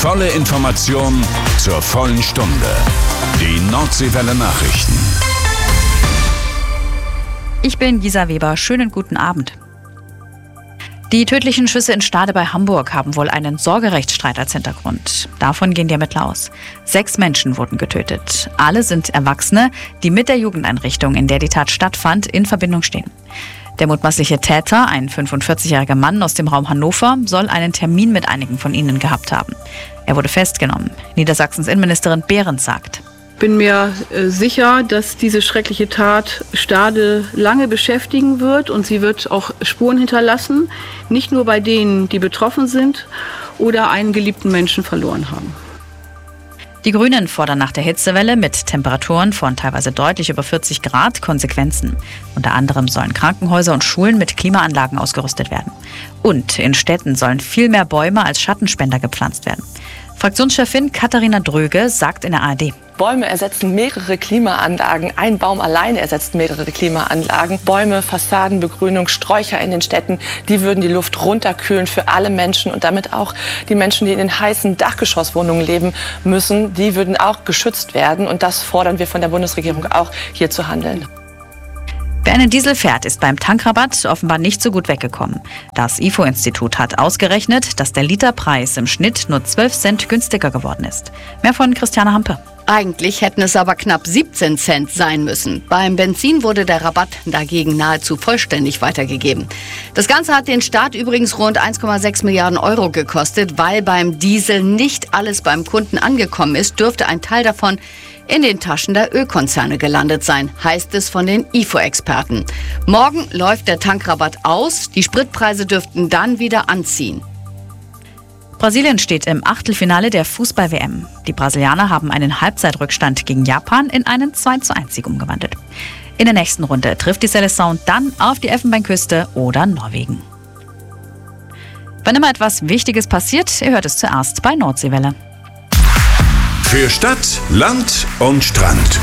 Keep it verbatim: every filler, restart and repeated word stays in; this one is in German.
Volle Information zur vollen Stunde. Die Nordseewelle Nachrichten. Ich bin Gisa Weber. Schönen guten Abend. Die tödlichen Schüsse in Stade bei Hamburg haben wohl einen Sorgerechtsstreit als Hintergrund. Davon gehen die Ermittler aus. Sechs Menschen wurden getötet. Alle sind Erwachsene, die mit der Jugendeinrichtung, in der die Tat stattfand, in Verbindung stehen. Der mutmaßliche Täter, ein fünfundvierzigjähriger Mann aus dem Raum Hannover, soll einen Termin mit einigen von ihnen gehabt haben. Er wurde festgenommen. Niedersachsens Innenministerin Behrens sagt: Ich bin mir äh, sicher, dass diese schreckliche Tat Stade lange beschäftigen wird und sie wird auch Spuren hinterlassen, nicht nur bei denen, die betroffen sind oder einen geliebten Menschen verloren haben. Die Grünen fordern nach der Hitzewelle mit Temperaturen von teilweise deutlich über vierzig Grad Konsequenzen. Unter anderem sollen Krankenhäuser und Schulen mit Klimaanlagen ausgerüstet werden. Und in Städten sollen viel mehr Bäume als Schattenspender gepflanzt werden. Fraktionschefin Katharina Dröge sagt in der A R D: Bäume ersetzen mehrere Klimaanlagen. Ein Baum alleine ersetzt mehrere Klimaanlagen. Bäume, Fassadenbegrünung, Sträucher in den Städten, die würden die Luft runterkühlen für alle Menschen und damit auch die Menschen, die in den heißen Dachgeschosswohnungen leben müssen, die würden auch geschützt werden. Und das fordern wir von der Bundesregierung auch, hier zu handeln. Wer einen Diesel fährt, ist beim Tankrabatt offenbar nicht so gut weggekommen. Das I F O-Institut hat ausgerechnet, dass der Literpreis im Schnitt nur zwölf Cent günstiger geworden ist. Mehr von Christiane Hampe. Eigentlich hätten es aber knapp siebzehn Cent sein müssen. Beim Benzin wurde der Rabatt dagegen nahezu vollständig weitergegeben. Das Ganze hat den Staat übrigens rund eins Komma sechs Milliarden Euro gekostet. Weil beim Diesel nicht alles beim Kunden angekommen ist, dürfte ein Teil davon in den Taschen der Ölkonzerne gelandet sein, heißt es von den I F O-Experten. Morgen läuft der Tankrabatt aus. Die Spritpreise dürften dann wieder anziehen. Brasilien steht im Achtelfinale der Fußball-W M. Die Brasilianer haben einen Halbzeitrückstand gegen Japan in einen zwei zu eins Sieg umgewandelt. In der nächsten Runde trifft die Seleção dann auf die Elfenbeinküste oder Norwegen. Wann immer etwas Wichtiges passiert, ihr hört es zuerst bei Nordseewelle. Für Stadt, Land und Strand.